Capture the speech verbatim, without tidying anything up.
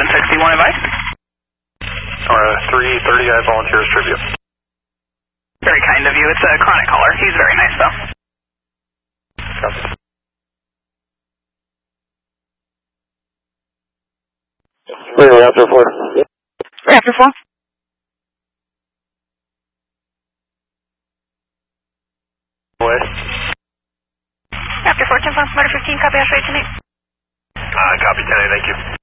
eleven sixty-one advice. Uh, three thirty, I volunteers tribute. Very kind of you. It's a chronic caller. He's very nice, though. Copy. Three, after four. After four. Away. After four, ten, motor fifteen, copy, Ash eight. Uh, copy ten, thank you.